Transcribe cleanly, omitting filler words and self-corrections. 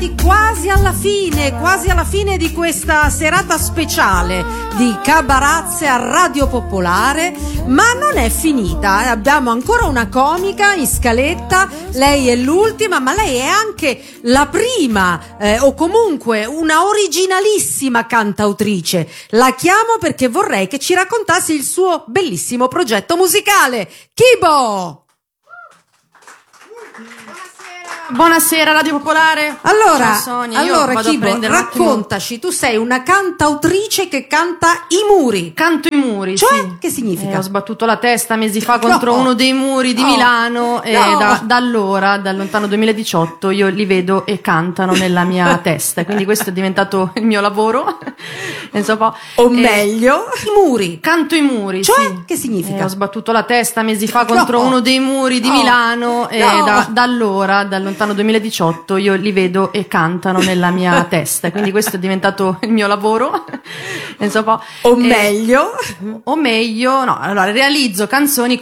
quasi alla fine di questa serata speciale di Cabarazze a Radio Popolare, ma non è finita. Abbiamo ancora una comica in scaletta, lei è l'ultima, ma lei è anche la prima o comunque una originalissima cantautrice. La chiamo perché vorrei che ci raccontasse il suo bellissimo progetto musicale. Kibo! Buonasera Radio Popolare. Allora, ciao Sonia, io vado Kibo, a prendere raccontaci, tu sei una cantautrice che canta i muri. Canto i muri, Cioè, sì. che significa? Ho sbattuto la testa mesi fa contro uno dei muri di Milano e da allora, dal lontano 2018, io li vedo e cantano nella mia testa, quindi questo è diventato il mio lavoro. Meglio, i muri. Canto i muri, cioè, sì. che significa? Ho sbattuto la testa mesi fa contro uno dei muri di Milano e da allora, dal lontano 2018, io li vedo e cantano nella mia testa, quindi questo è diventato il mio lavoro. Meglio, no, allora realizzo canzoni